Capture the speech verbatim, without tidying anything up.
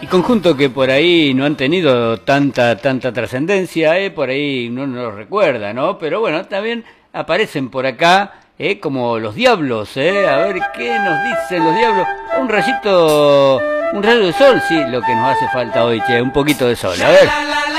conjunto que por ahí no han tenido tanta tanta trascendencia, eh, por ahí uno no lo recuerda, ¿no? Pero bueno, también aparecen por acá, eh, como los Diablos, eh, a ver qué nos dicen los Diablos. Un rayito, un rayo de sol, sí, lo que nos hace falta hoy, che, un poquito de sol, a ver.